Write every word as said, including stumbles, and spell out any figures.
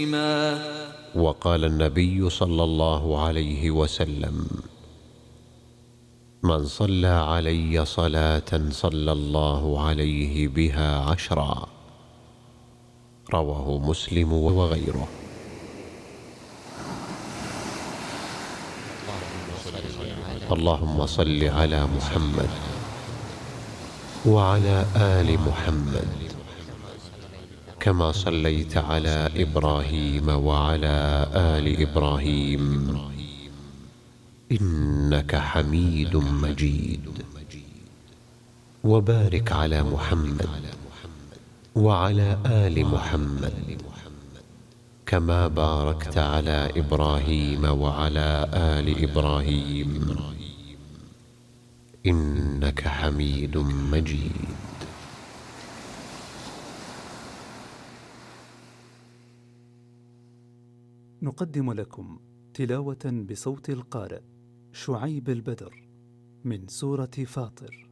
وقال النبي صلى الله عليه وسلم: من صلى علي صلاة صلى الله عليه بها عشرا. رواه مسلم وغيره. اللهم صل على محمد وعلى آل محمد كما صليت على إبراهيم وعلى آل إبراهيم إنك حميد مجيد. وبارك على محمد وعلى آل محمد كما باركت على إبراهيم وعلى آل إبراهيم إنك حميد مجيد. نقدم لكم تلاوة بصوت القارئ شعيب البدر من سورة فاطر.